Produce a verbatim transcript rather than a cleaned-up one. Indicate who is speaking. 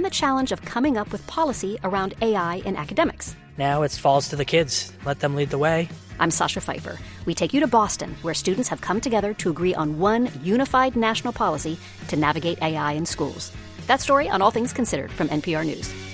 Speaker 1: the challenge of coming up with policy around A I in academics.
Speaker 2: Now it falls to the kids. Let them lead the way.
Speaker 1: I'm Sasha Pfeiffer. We take you to Boston, where students have come together to agree on one unified national policy to navigate A I in schools. That story on All Things Considered from N P R News.